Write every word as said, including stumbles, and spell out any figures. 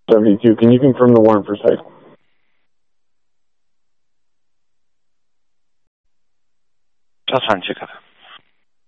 seventy-two. Can you confirm the warrant for site? Just one second.